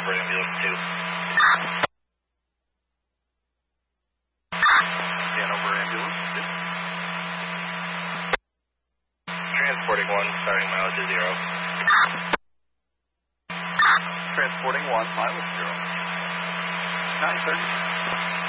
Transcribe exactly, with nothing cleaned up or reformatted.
Hanover ambulance two. Hanover ambulance two. Transporting one, starting mileage is zero. Transporting one, mileage zero. nine thirty.